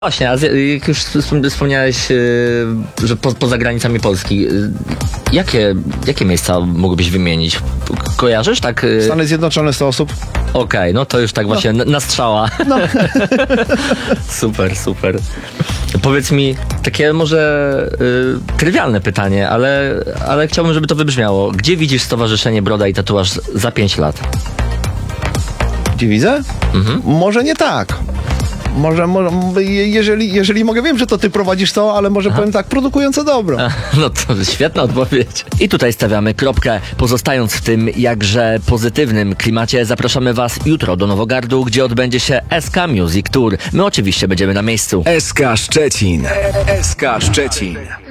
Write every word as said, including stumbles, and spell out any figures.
Właśnie, a z- jak już wspom- wspomniałeś, yy, że po, poza granicami Polski, yy, jakie, jakie miejsca mógłbyś wymienić? Ko- Kojarzysz tak? Yy, Stany Zjednoczone sto osób. Okej, no to już tak właśnie na, na strzała. No. Super, super. Powiedz mi, takie może yy, trywialne pytanie, ale, ale chciałbym, żeby to wybrzmiało. Gdzie widzisz Stowarzyszenie Broda i Tatuaż za pięć lat? Gdzie widzę? Mhm. Może nie tak. Może, może je- jeżeli, jeżeli mogę, wiem, że to ty prowadzisz to, ale może powiem tak, produkujące dobro. No to świetna odpowiedź. I tutaj stawiamy kropkę. Pozostając w tym jakże pozytywnym klimacie, zapraszamy Was jutro do Nowogardu, gdzie odbędzie się S K Music Tour. My oczywiście będziemy na miejscu. S K Szczecin. S K Szczecin.